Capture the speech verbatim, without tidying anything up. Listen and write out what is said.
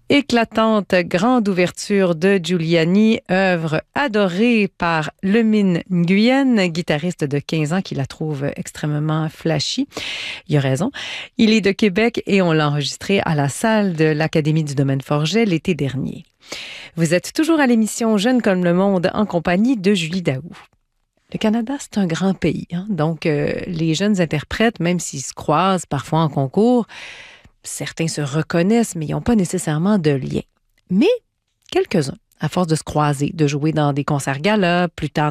Éclatante grande ouverture de Giuliani, œuvre adorée par Lemine Nguyen, guitariste de quinze ans qui la trouve extrêmement flashy. Il a raison. Il est de Québec et on l'a enregistré à la salle de l'Académie du Domaine Forget l'été dernier. Vous êtes toujours à l'émission Jeune comme le monde en compagnie de Julie Daou. Le Canada, c'est un grand pays, hein? Donc euh, les jeunes interprètes, même s'ils se croisent parfois en concours, certains se reconnaissent, mais ils n'ont pas nécessairement de lien. Mais quelques-uns, à force de se croiser, de jouer dans des concerts galas, plus tard